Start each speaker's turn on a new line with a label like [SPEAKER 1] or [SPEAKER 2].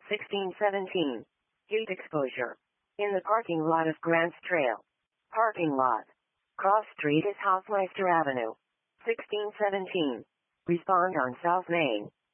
[SPEAKER 1] 1617. Heat exposure. In the parking lot of Grants Trail. Parking lot. Cross Street is Hoffmeister Avenue. 1617. Respond on South Main.